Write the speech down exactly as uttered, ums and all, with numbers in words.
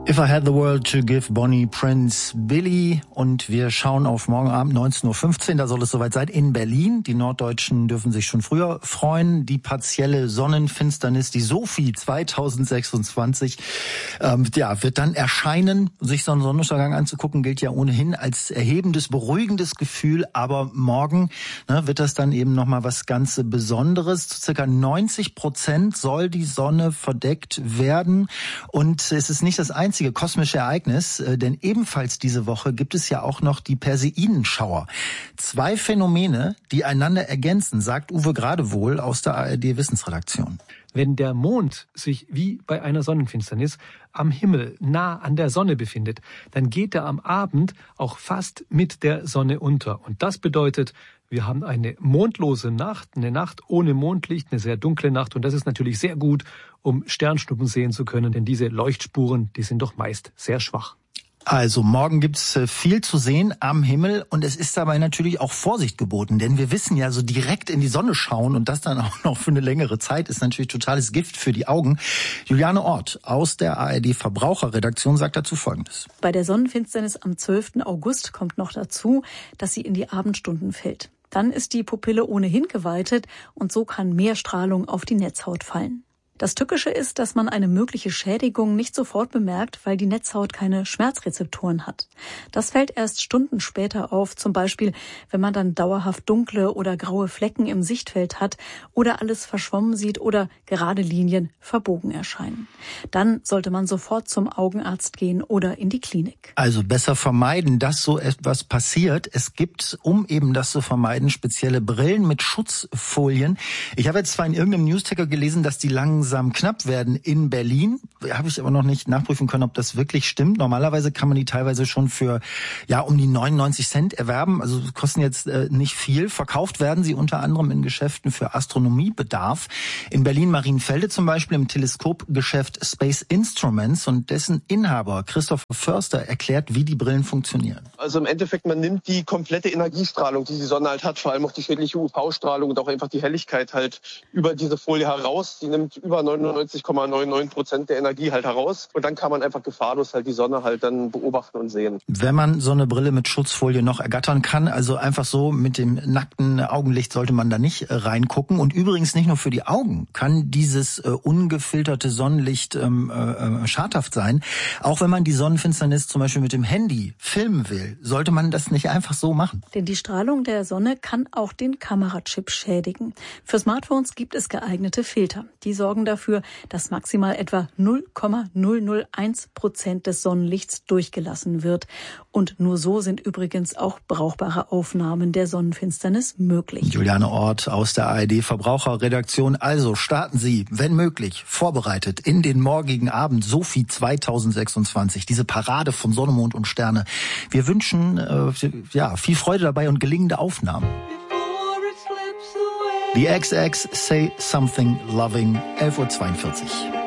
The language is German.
If I Had the World to Give, Bonnie Prince Billy. Und wir schauen auf morgen Abend neunzehn Uhr fünfzehn, da soll es soweit sein, in Berlin. Die Norddeutschen dürfen sich schon früher freuen. Die partielle Sonnenfinsternis, die Sophie zweitausendsechsundzwanzig, ähm, ja, wird dann erscheinen. Sich so einen Sonnenuntergang anzugucken, gilt ja ohnehin als erhebendes, beruhigendes Gefühl. Aber morgen ne, wird das dann eben nochmal was ganz Besonderes. Zu circa neunzig Prozent soll die Sonne verdeckt werden. Und es ist nicht das einzige kosmische Ereignis, denn ebenfalls diese Woche gibt es ja auch noch die Perseidenschauer. Zwei Phänomene, die einander ergänzen, sagt Uwe Gradewohl aus der A R D-Wissensredaktion. Wenn der Mond sich wie bei einer Sonnenfinsternis am Himmel nah an der Sonne befindet, dann geht er am Abend auch fast mit der Sonne unter. Und das bedeutet, wir haben eine mondlose Nacht, eine Nacht ohne Mondlicht, eine sehr dunkle Nacht. Und das ist natürlich sehr gut, um Sternschnuppen sehen zu können, denn diese Leuchtspuren, die sind doch meist sehr schwach. Also morgen gibt's viel zu sehen am Himmel und es ist dabei natürlich auch Vorsicht geboten, denn wir wissen ja, so direkt in die Sonne schauen und das dann auch noch für eine längere Zeit ist natürlich totales Gift für die Augen. Juliane Ort aus der A R D-Verbraucherredaktion sagt dazu Folgendes. Bei der Sonnenfinsternis am zwölften August kommt noch dazu, dass sie in die Abendstunden fällt. Dann ist die Pupille ohnehin geweitet und so kann mehr Strahlung auf die Netzhaut fallen. Das Tückische ist, dass man eine mögliche Schädigung nicht sofort bemerkt, weil die Netzhaut keine Schmerzrezeptoren hat. Das fällt erst Stunden später auf, zum Beispiel, wenn man dann dauerhaft dunkle oder graue Flecken im Sichtfeld hat oder alles verschwommen sieht oder gerade Linien verbogen erscheinen. Dann sollte man sofort zum Augenarzt gehen oder in die Klinik. Also besser vermeiden, dass so etwas passiert. Es gibt, um eben das zu vermeiden, spezielle Brillen mit Schutzfolien. Ich habe jetzt zwar in irgendeinem Newsticker gelesen, dass die langsam knapp werden in Berlin. Habe ich aber noch nicht nachprüfen können, ob das wirklich stimmt. Normalerweise kann man die teilweise schon für ja um die neunundneunzig Cent erwerben. Also kosten jetzt äh, nicht viel. Verkauft werden sie unter anderem in Geschäften für Astronomiebedarf. In Berlin-Marienfelde zum Beispiel im Teleskopgeschäft Space Instruments und dessen Inhaber Christopher Förster erklärt, wie die Brillen funktionieren. Also im Endeffekt, man nimmt die komplette Energiestrahlung, die die Sonne halt hat, vor allem auch die schädliche U V-Strahlung und auch einfach die Helligkeit halt über diese Folie heraus. Die nimmt über neunundneunzig Komma neunundneunzig Prozent der Energie halt heraus und dann kann man einfach gefahrlos halt die Sonne halt dann beobachten und sehen. Wenn man so eine Brille mit Schutzfolie noch ergattern kann, also einfach so mit dem nackten Augenlicht sollte man da nicht reingucken. Und übrigens nicht nur für die Augen kann dieses äh, ungefilterte Sonnenlicht ähm, äh, schadhaft sein. Auch wenn man die Sonnenfinsternis zum Beispiel mit dem Handy filmen will, sollte man das nicht einfach so machen. Denn die Strahlung der Sonne kann auch den Kamerachip schädigen. Für Smartphones gibt es geeignete Filter. Die sorgen dafür, dass maximal etwa null Komma null null eins Prozent des Sonnenlichts durchgelassen wird. Und nur so sind übrigens auch brauchbare Aufnahmen der Sonnenfinsternis möglich. Juliane Ort aus der A R D-Verbraucherredaktion. Also starten Sie, wenn möglich, vorbereitet in den morgigen Abend Sophie zweitausendsechsundzwanzig. Diese Parade von Sonne, Mond und Sterne. Wir wünschen äh, ja viel Freude dabei und gelingende Aufnahmen. The X X Say Something Loving, elf Uhr zweiundvierzig.